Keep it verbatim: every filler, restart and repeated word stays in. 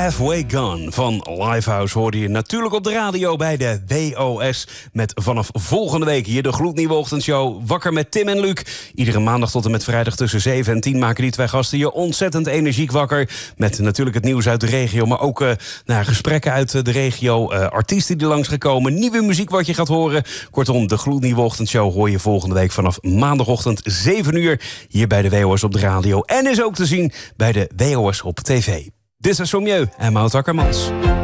Halfway Gone van Lifehouse hoorde je natuurlijk op de radio bij de W O S. Met vanaf volgende week hier de gloednieuwe ochtendshow Wakker met Tim en Luc. Iedere maandag tot en met vrijdag tussen zeven en tien maken die twee gasten je ontzettend energiek wakker. Met natuurlijk het nieuws uit de regio, maar ook uh, nou, gesprekken uit de regio. Uh, artiesten die langsgekomen, nieuwe muziek wat je gaat horen. Kortom, de gloednieuwe ochtendshow hoor je volgende week vanaf maandagochtend zeven uur hier bij de W O S op de radio. En is ook te zien bij de W O S op tv. Dit is Sommieu en Maud Akkermans.